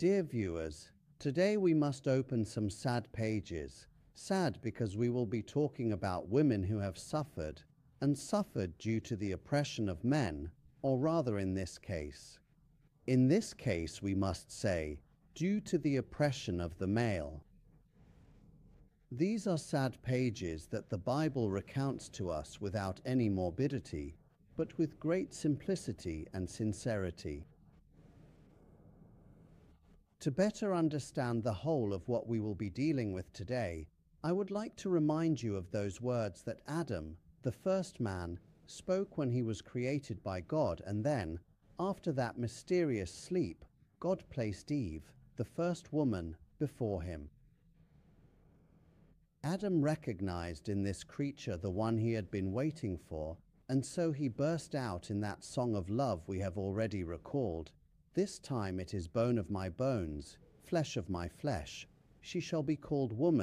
Dear viewers, today we must open some sad pages. Sad because we will be talking about women who have suffered, and suffered due to the oppression of men, or rather in this case we must say, due to the oppression of the male. These are sad pages that the Bible recounts to us without any morbidity, but with great simplicity and sincerity. To better understand the whole of what we will be dealing with today, I would like to remind you of those words that Adam, the first man, spoke when he was created by God, and then, after that mysterious sleep, God placed Eve, the first woman, before him. Adam recognized in this creature the one he had been waiting for, and so he burst out in that song of love we have already recalled. This time it is bone of my bones, flesh of my flesh. She shall be called woman.